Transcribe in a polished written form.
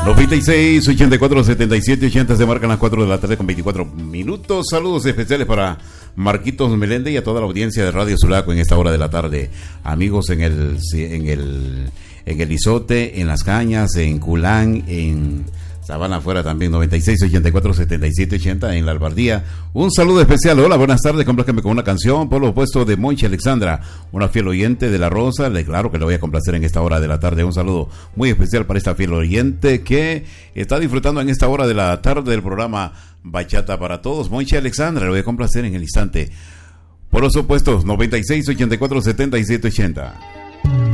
96, 84, 77, 80 se marcan las 4 de la tarde con 24 minutos. Saludos especiales para Marquitos Meléndez y a toda la audiencia de Radio Sulaco en esta hora de la tarde. Amigos en el Izote, en Las Cañas, en Culán, en Sabana Afuera también, 96, 84, 77, 80 en La Albardía. Un saludo especial. Hola, buenas tardes. Compláceme con una canción por lo opuesto de Monchi Alexandra, una fiel oyente de La Rosa. Claro que le voy a complacer en esta hora de la tarde. Un saludo muy especial para esta fiel oyente que está disfrutando en esta hora de la tarde del programa Bachata para Todos. Monchi Alexandra, le voy a complacer en el instante. Por los opuestos, 96, 84, 77, 80.